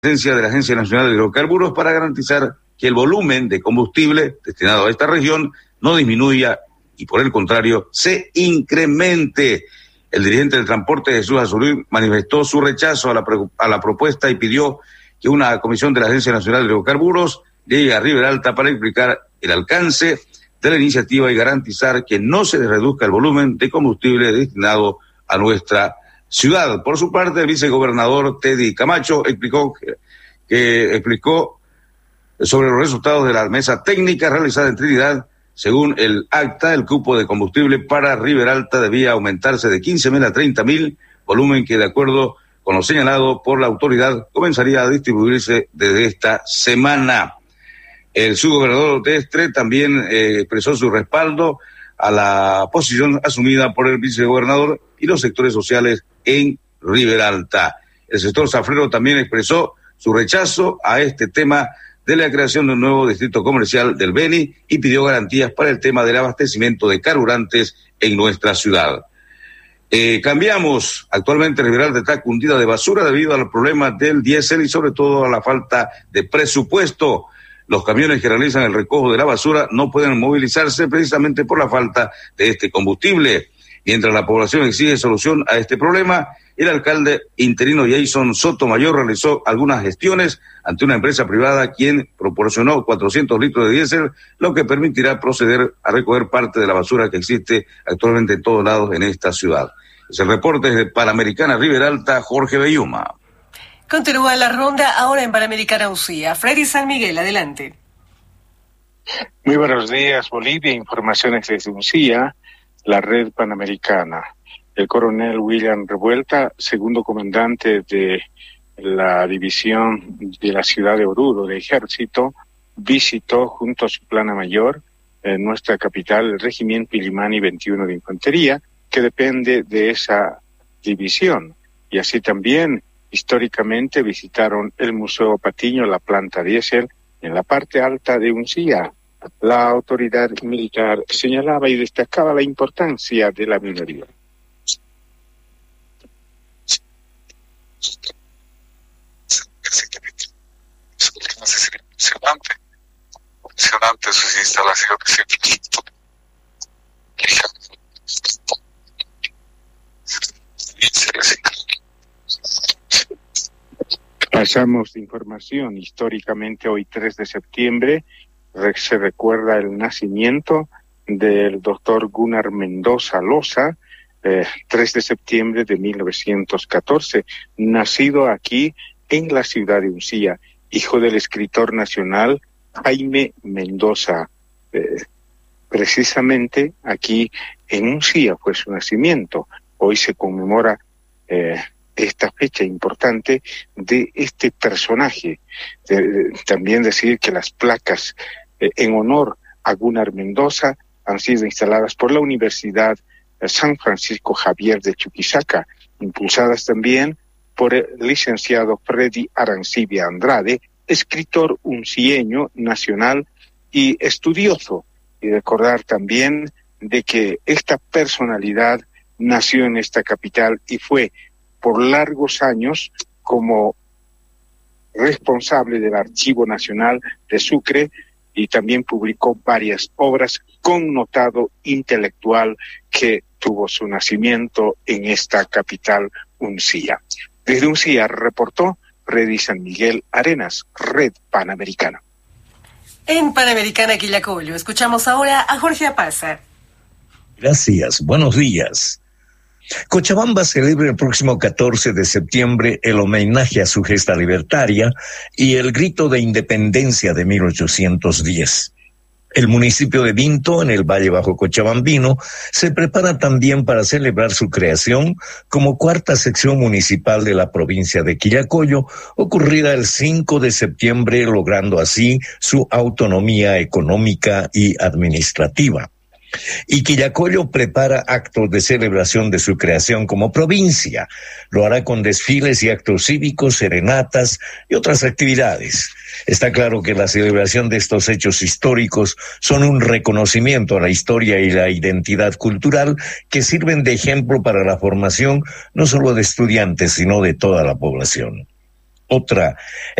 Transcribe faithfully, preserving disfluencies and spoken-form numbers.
presencia de la Agencia Nacional de Hidrocarburos para garantizar que el volumen de combustible destinado a esta región no disminuya y por el contrario se incremente. El dirigente del transporte, Jesús Azulín, manifestó su rechazo a la, a la propuesta y pidió que una comisión de la Agencia Nacional de Hidrocarburos llegue a Riberalta para explicar el alcance de la iniciativa y garantizar que no se reduzca el volumen de combustible destinado a nuestra ciudad. Por su parte, el vicegobernador Teddy Camacho explicó que, que explicó sobre los resultados de la mesa técnica realizada en Trinidad. Según el acta, el cupo de combustible para Riberalta debía aumentarse de quince mil a treinta mil, volumen que, de acuerdo con lo señalado por la autoridad, comenzaría a distribuirse desde esta semana. El subgobernador Destre también eh, expresó su respaldo a la posición asumida por el vicegobernador y los sectores sociales en Riberalta. El sector zafrero también expresó su rechazo a este tema de la creación de un nuevo distrito comercial del Beni y pidió garantías para el tema del abastecimiento de carburantes en nuestra ciudad. Eh, cambiamos. Actualmente Riberalta está cundida de basura debido al problema del diésel y sobre todo a la falta de presupuesto. Los camiones que realizan el recojo de la basura no pueden movilizarse precisamente por la falta de este combustible. Mientras la población exige solución a este problema, el alcalde interino Jason Sotomayor realizó algunas gestiones ante una empresa privada quien proporcionó cuatrocientos litros de diésel, lo que permitirá proceder a recoger parte de la basura que existe actualmente en todos lados en esta ciudad. Es el reporte de Panamericana Riberalta, Jorge Belluma. Continúa la ronda ahora en Panamericana Ucía. Freddy San Miguel, adelante. Muy buenos días, Bolivia. Informaciones desde Ucía, la red Panamericana. El coronel William Revuelta, segundo comandante de la división de la ciudad de Oruro de Ejército, visitó junto a su plana mayor en nuestra capital el regimiento Illimani veintiuno de Infantería, que depende de esa división. Y así también, históricamente, visitaron el Museo Patiño, la planta diésel, en la parte alta de Uncía. La autoridad militar señalaba y destacaba la importancia de la minería. Impresionante, impresionante sus instalaciones. Pasamos de información. Históricamente, hoy tres de septiembre, se recuerda el nacimiento del doctor Gunnar Mendoza Loza, eh, tres de septiembre de mil novecientos catorce, nacido aquí en la ciudad de Uncía, hijo del escritor nacional Jaime Mendoza. Eh, precisamente aquí en Uncía fue su nacimiento. Hoy se conmemora eh, esta fecha importante de este personaje. Eh, también decir que las placas eh, en honor a Gunnar Mendoza han sido instaladas por la Universidad San Francisco Javier de Chuquisaca, impulsadas también por el licenciado Freddy Arancibia Andrade, escritor uncieño nacional y estudioso. Y recordar también de que esta personalidad nació en esta capital y fue por largos años como responsable del Archivo Nacional de Sucre y también publicó varias obras con notado intelectual que tuvo su nacimiento en esta capital Uncía. Desde Uncía reportó Freddy San Miguel Arenas, Red Panamericana. En Panamericana Quillacollo, escuchamos ahora a Jorge Apaza. Gracias, buenos días. Cochabamba celebra el próximo catorce de septiembre el homenaje a su gesta libertaria y el grito de independencia de mil ochocientos diez. El municipio de Vinto, en el Valle Bajo Cochabambino, se prepara también para celebrar su creación como cuarta sección municipal de la provincia de Quillacollo, ocurrida el cinco de septiembre, logrando así su autonomía económica y administrativa. Y Quillacollo prepara actos de celebración de su creación como provincia. Lo hará con desfiles y actos cívicos, serenatas y otras actividades. Está claro que la celebración de estos hechos históricos son un reconocimiento a la historia y la identidad cultural que sirven de ejemplo para la formación no solo de estudiantes, sino de toda la población. otra